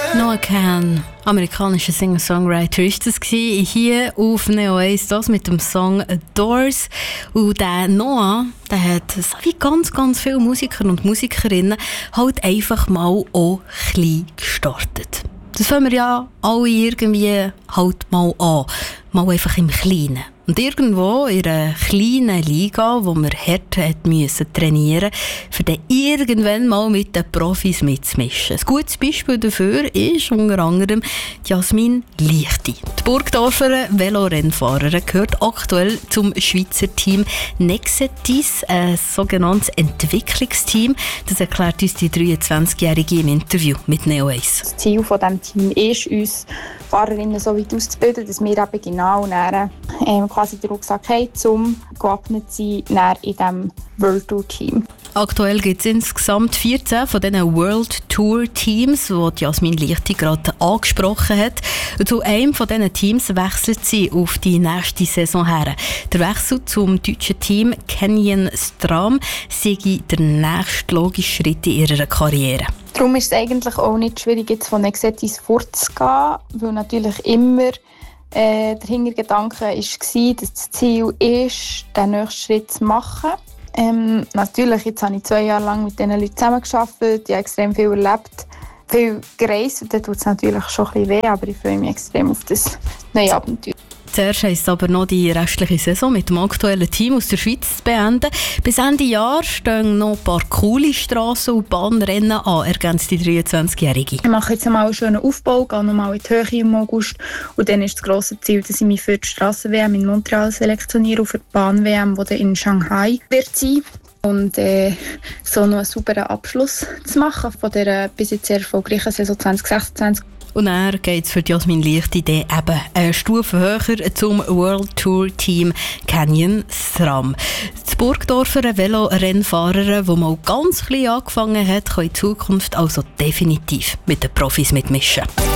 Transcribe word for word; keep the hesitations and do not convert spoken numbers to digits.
Noah Kahan, amerikanischer Singer-Songwriter, ist das gewesen, hier auf Neo eins, das mit dem Song «Doors». Und der Noah, der hat, so wie ganz, ganz viele Musiker und Musikerinnen, halt einfach mal auch klein gestartet. Das fangen wir ja alle irgendwie halt mal an. Mal einfach im Kleinen. Und irgendwo in einer kleinen Liga, wo wir hart hat müssen trainieren mussten, für dann irgendwann mal mit den Profis mitzumischen. Ein gutes Beispiel dafür ist unter anderem Jasmin Lichti. Die Burgdorfer Velorennfahrerin gehört aktuell zum Schweizer Team Nexetis, ein sogenanntes Entwicklungsteam. Das erklärt uns die dreiundzwanzigjährige im Interview mit Neo eins. Das Ziel von diesem Team ist, uns Fahrerinnen so weit auszubilden, dass wir eben genau dann, ähm, quasi den Rucksack haben, um gewappnet zu sein in diesem World Tour Team. Aktuell gibt es insgesamt vierzehn von diesen World Tour Teams, die Jasmin Lichti gerade angesprochen hat. Und zu einem von diesen Teams wechselt sie auf die nächste Saison her. Der Wechsel zum deutschen Team Canyon Stram sei der nächste logische Schritt in ihrer Karriere. Darum ist es eigentlich auch nicht schwierig, jetzt von Nexetis vorzugehen, weil natürlich immer äh, der Hintergedanke war, dass das Ziel ist, den nächsten Schritt zu machen. Ähm, natürlich, jetzt habe ich zwei Jahre lang mit diesen Leuten zusammengearbeitet, ich habe extrem viel erlebt, viel gereist, und da tut es natürlich schon ein bisschen weh, aber ich freue mich extrem auf das neue Abenteuer. Zuerst heisst es aber noch, die restliche Saison mit dem aktuellen Team aus der Schweiz zu beenden. Bis Ende Jahr stehen noch ein paar coole Strassen- und Bahnrennen an, ergänzt die dreiundzwanzigjährige. Ich mache jetzt mal einen schönen Aufbau, gehe nochmal in die Höhe im August, und dann ist das grosse Ziel, dass ich mich für die Strassen-W M in Montreal selektioniere und für die Bahn-W M, die dann in Shanghai wird sein. Und äh, so noch einen sauberen Abschluss zu machen von dieser bis jetzt sehr erfolgreichen Saison zwanzig sechsundzwanzig. Und dann geht es für Jasmin Lichti dann eben eine Stufe höher zum World Tour Team Canyon SRAM. Die Burgdorfer Velorennfahrerin, die mal ganz klein angefangen hat, kann in Zukunft also definitiv mit den Profis mitmischen.